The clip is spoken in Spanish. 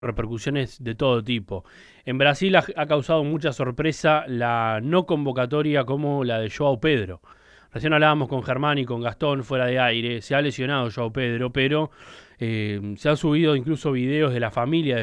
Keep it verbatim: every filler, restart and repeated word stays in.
repercusiones de todo tipo. En Brasil ha, ha causado mucha sorpresa la no convocatoria como la de Joao Pedro. Recién hablábamos con Germán y con Gastón fuera de aire, se ha lesionado Joao Pedro, pero eh, se han subido incluso videos de la familia de